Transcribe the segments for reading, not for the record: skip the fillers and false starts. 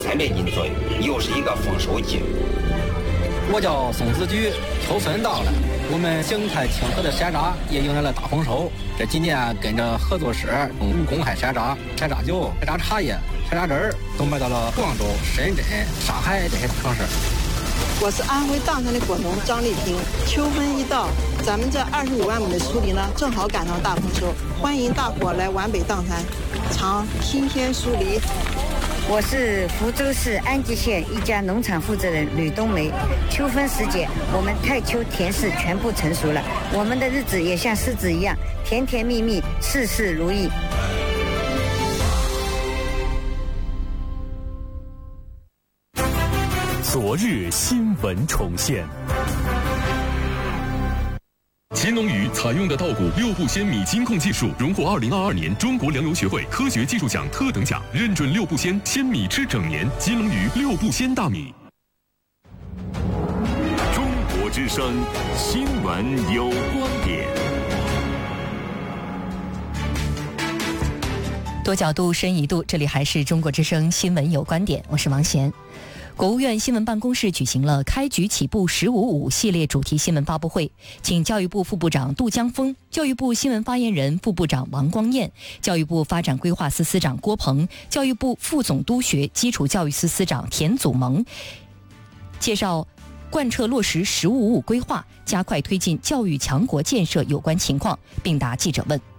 3000斤左右，又是一个丰收季。 我叫宋子菊，秋分到了，我们景泰清河的山楂也迎来了大丰收。这几年跟着合作社公开山楂、山楂酒、山楂茶叶、山楂汁儿都卖到了广州、深圳、上海这些城市。 我是安徽砀山的果农张丽萍。秋分一到，咱们这25万亩的黍梨呢，正好赶上大丰收，欢迎大伙来皖北砀山尝新鲜黍梨。 我是福州市安吉县一家农场负责人吕冬梅。秋分时节，我们太丘甜柿全部成熟了，我们的日子也像柿子一样甜甜蜜蜜，事事如意。 昨日新闻重现。乾隆鱼采用的稻谷6步鲜米金控技术荣获2022年中国粮油学会科学技术奖特等奖，认准6步鲜鲜米吃整年。金龙鱼6步鲜大米。 中国之声新闻有观点， 多角度深一度，这里还是中国之声新闻有观点，我是王贤。国务院新闻办公室举行了开局起步15.5系列主题新闻发布会，请教育部副部长杜江峰、教育部新闻发言人、副部长王光彦、教育部发展规划司司长郭鹏、教育部副总督学基础教育司司长田祖萌介绍贯彻落实15.5规划，加快推进教育强国建设有关情况，并答记者问。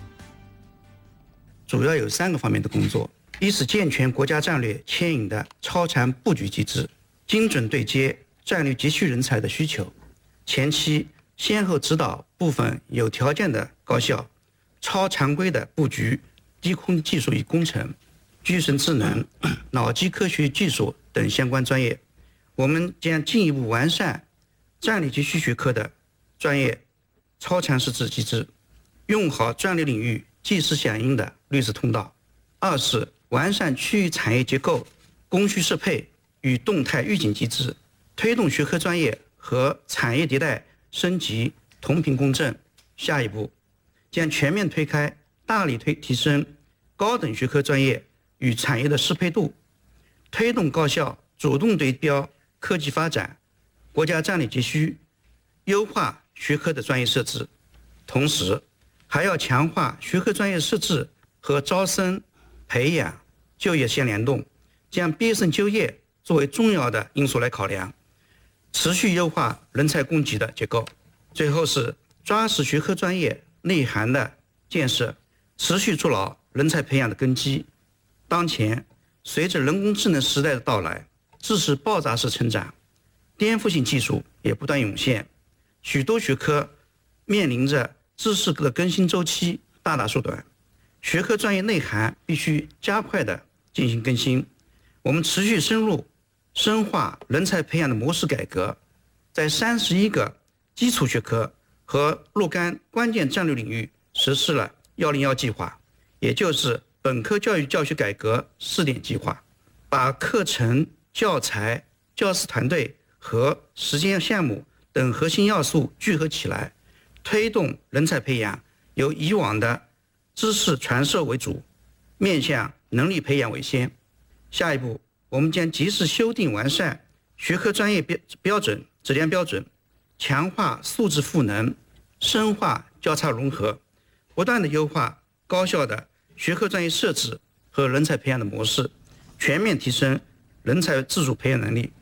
主要有3个方面的工作。一是健全国家战略牵引的超常布局机制，精准对接战略急需人才的需求。前期先后指导部分有条件的高校超常规的布局低空技术与工程、具身智能、脑机科学技术等相关专业。我们将进一步完善战略急需学科的专业超常识字机制，用好战略领域即时响应的绿色通道。二是完善区域产业结构、供需适配与动态预警机制，推动学科专业和产业迭代升级同频共振。下一步将全面推开大力提升高等学科专业与产业的适配度，推动高校主动对标科技发展、国家战略急需，优化学科的专业设置。同时还要强化学科专业设置和招生培养、就业相联动，将毕业生就业作为重要的因素来考量，持续优化人才供给的结构。最后是抓实学科专业内涵的建设，持续筑牢人才培养的根基。当前随着人工智能时代的到来，知识爆炸式成长，颠覆性技术也不断涌现，许多学科面临着知识的更新周期大大缩短，学科专业内涵必须加快的进行更新。我们持续深化人才培养的模式改革，在31个基础学科和若干关键战略领域实施了101计划，也就是本科教育教学改革试点计划，把课程、教材、教师团队和实践项目等核心要素聚合起来，推动人才培养由以往的知识传授为主，面向能力培养为先。下一步，我们将及时修订完善学科专业标准、质量标准，强化素质赋能，深化交叉融合，不断的优化高校的学科专业设置和人才培养的模式，全面提升人才自主培养能力。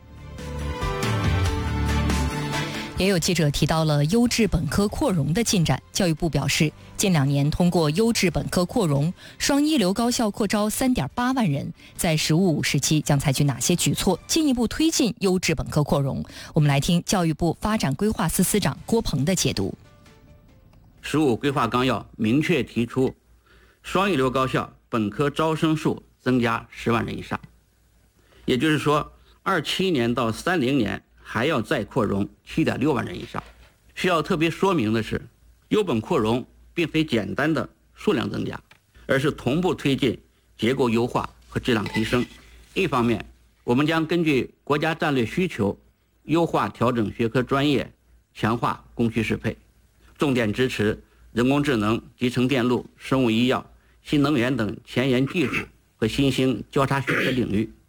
也有记者提到了优质本科扩容的进展。教育部表示，近2年通过优质本科扩容，双一流高校扩招3.8万人。在15.5时期将采取哪些举措，进一步推进优质本科扩容？我们来听教育部发展规划司司长郭鹏的解读。 15规划纲要明确提出，双一流高校本科招生数增加10万人以上，也就是说27年到30年还要再扩容7.6万人以上。需要特别说明的是，优本扩容并非简单的数量增加，而是同步推进结构优化和质量提升。一方面，我们将根据国家战略需求，优化调整学科专业，强化供需适配，重点支持人工智能、集成电路、生物医药、新能源等前沿技术和新兴交叉学科领域，